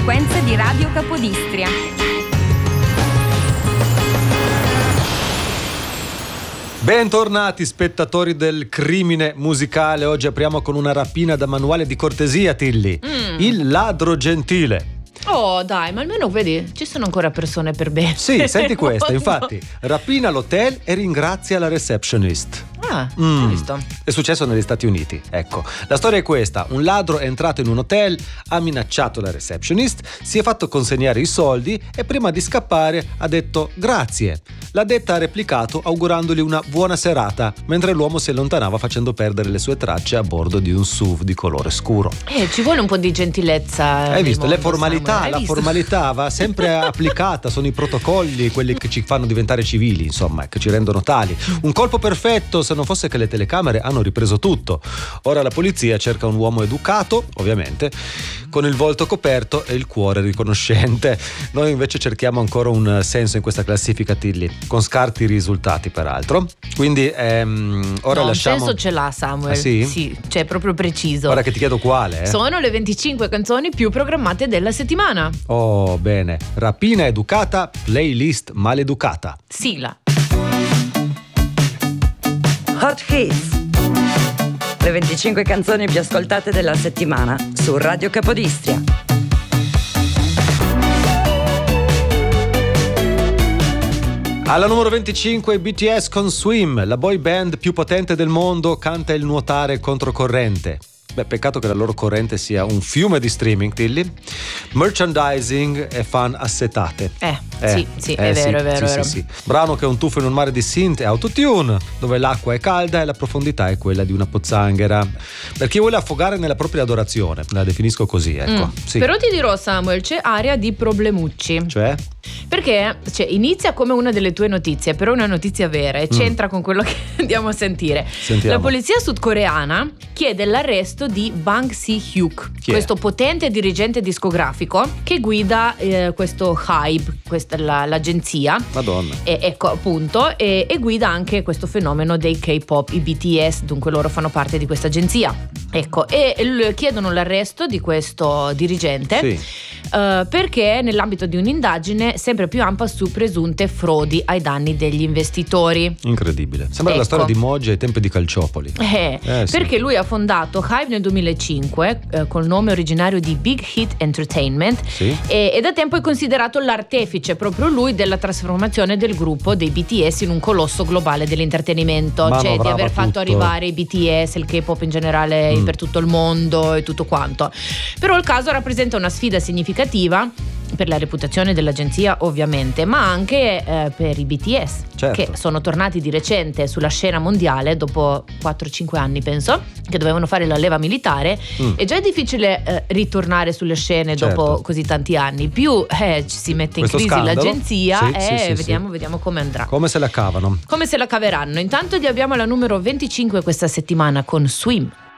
frequenze di Radio Capodistria. Bentornati spettatori del crimine musicale. Oggi apriamo con una rapina da manuale di cortesia, Tilly. Il ladro gentile. Oh dai, ma almeno vedi, ci sono ancora persone per bene. Sì, senti questa, infatti. Rapina all'hotel e ringrazia la receptionist. Hai visto? È successo negli Stati Uniti, ecco. La storia è questa: un ladro è entrato in un hotel, ha minacciato la receptionist, si è fatto consegnare i soldi e prima di scappare ha detto grazie. La detta ha replicato augurandogli una buona serata, mentre l'uomo si allontanava facendo perdere le sue tracce a bordo di un SUV di colore scuro. Ci vuole un po' di gentilezza. Hai visto? mondo, Le formalità, Samuel. Formalità va sempre applicata, sono i protocolli, quelli che ci fanno diventare civili, insomma, che ci rendono tali. Un colpo perfetto, se non fosse che le telecamere hanno ripreso tutto. Ora la polizia cerca un uomo educato, ovviamente, con il volto coperto e il cuore riconoscente. Noi invece cerchiamo ancora un senso in questa classifica, Tilly, con scarsi risultati peraltro. Quindi ora lasciamo... Un senso ce l'ha, Samuel. Ah, sì? Sì, cioè proprio preciso. Ora che ti chiedo quale, Sono le 25 canzoni più programmate della settimana. Oh, bene. Rapina educata, playlist maleducata. Sigla. Hot Hits, le 25 canzoni più ascoltate della settimana su Radio Capodistria. Alla numero 25 BTS con Swim, la boy band più potente del mondo canta il nuotare controcorrente. Beh, peccato che la loro corrente sia un fiume di streaming, Tilly, merchandising e fan assetate. Sì, è vero. Sì. Brano che è un tuffo in un mare di synth e autotune, dove l'acqua è calda e la profondità è quella di una pozzanghera. Per chi vuole affogare nella propria adorazione, la definisco così, ecco. Sì. Però ti dirò, Samuel, c'è area di problemucci. Cioè? Perché inizia come una delle tue notizie, però una notizia vera e c'entra con quello che andiamo a sentire. Sentiamo. La polizia sudcoreana chiede l'arresto di Bang Si-hyuk, questo potente dirigente discografico che guida questo Hybe, questa è l'agenzia. Madonna. Ecco, appunto, e guida anche questo fenomeno dei K-pop, i BTS, dunque loro fanno parte di questa agenzia. Ecco, e chiedono l'arresto di questo dirigente. Sì. Perché nell'ambito di un'indagine sempre più ampia su presunte frodi ai danni degli investitori. Incredibile. Sembra la storia di Moggia ai tempi di Calciopoli. Perché lui ha fondato Hive nel 2005 col nome originario di Big Hit Entertainment, e da tempo è considerato l'artefice, proprio lui, della trasformazione del gruppo dei BTS in un colosso globale dell'intrattenimento, cioè di aver fatto arrivare i BTS, il K-pop in generale per tutto il mondo e tutto quanto. Però il caso rappresenta una sfida significativa per la reputazione dell'agenzia, ovviamente, ma anche per i BTS, che sono tornati di recente sulla scena mondiale dopo 4-5 anni, penso, che dovevano fare la leva militare. E già è difficile ritornare sulle scene dopo così tanti anni, più ci si mette in crisi scandalo. l'agenzia. Vediamo come andrà, come se la cavano, come se la caveranno. Intanto li abbiamo alla numero 25 questa settimana con Swim.